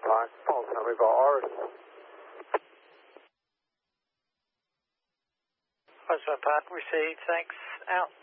Fine. False, now we've got Oris. Osborne Park, received, thanks, out.